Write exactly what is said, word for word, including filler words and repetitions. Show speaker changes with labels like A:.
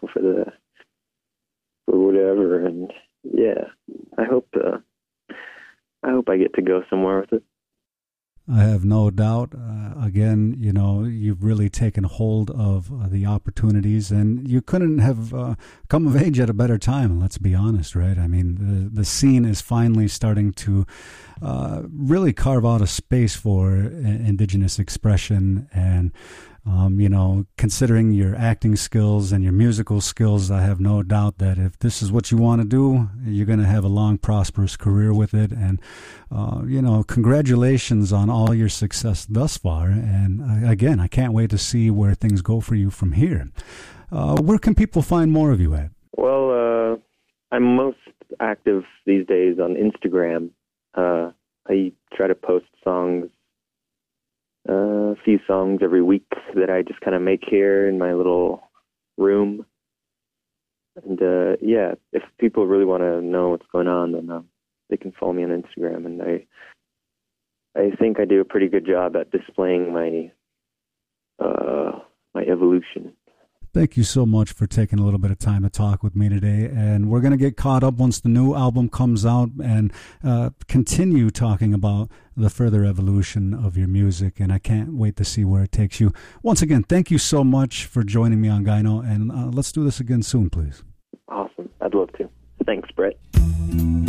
A: for the for whatever, and yeah, I hope uh, I hope I get to go somewhere with it.
B: I have no doubt. Uh, again, you know, you've really taken hold of uh, the opportunities, and you couldn't have uh, come of age at a better time. Let's be honest, right? I mean, the the scene is finally starting to uh, really carve out a space for Indigenous expression, and um, you know, considering your acting skills and your musical skills, I have no doubt that if this is what you want to do, you're going to have a long, prosperous career with it. And uh, you know, congratulations on all your success thus far. And uh, again, I can't wait to see where things go for you from here. Uh, where can people find more of you at?
A: Well, uh, I'm most active these days on Instagram. Uh, I try to post songs, uh, a few songs every week that I just kind of make here in my little room. And uh, yeah, if people really want to know what's going on, then uh, they can follow me on Instagram. And I, I think I do a pretty good job at displaying my, uh, my evolution.
B: Thank you so much for taking a little bit of time to talk with me today. And we're going to get caught up once the new album comes out and uh, continue talking about the further evolution of your music. And I can't wait to see where it takes you. Once again, thank you so much for joining me on Gyno. And uh, let's do this again soon, please.
A: Awesome. I'd love to. Thanks, Brett.